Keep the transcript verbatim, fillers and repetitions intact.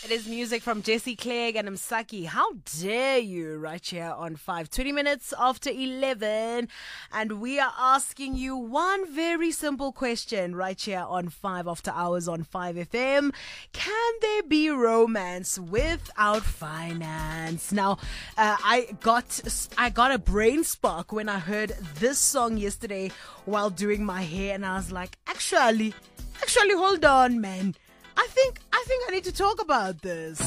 It is music from Jesse Clegg and Msaki. How dare you, right here on five, twenty minutes after eleven. And we are asking you one very simple question right here on five after hours on five F M. Can there be romance without finance? Now, uh, I got I got a brain spark when I heard this song yesterday while doing my hair, and I was like, actually, actually, hold on, man. I think I think I need to talk about this.